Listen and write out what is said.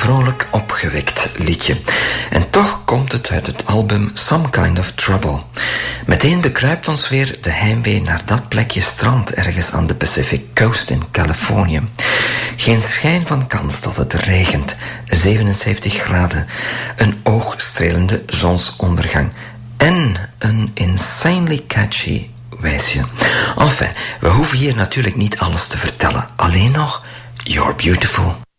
vrolijk opgewekt liedje. En toch komt het uit het album Some Kind of Trouble. Meteen bekruipt ons weer de heimwee naar dat plekje strand ergens aan de Pacific Coast in Californië. Geen schijn van kans dat het regent. 77 graden. Een oogstrelende zonsondergang. En een insanely catchy wijsje. Enfin, we hoeven hier natuurlijk niet alles te vertellen. Alleen nog You're Beautiful.